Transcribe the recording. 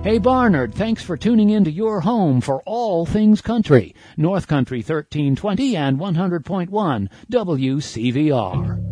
Hey Barnard, thanks for tuning into your home for all things country. North Country 1320 and 100.1 WCVR.